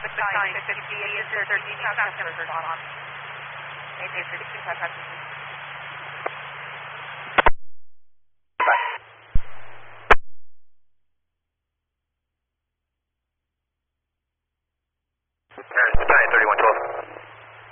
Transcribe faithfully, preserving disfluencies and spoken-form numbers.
the sign, fifty is there thirteen customers or not? Maybe it's fifty customers.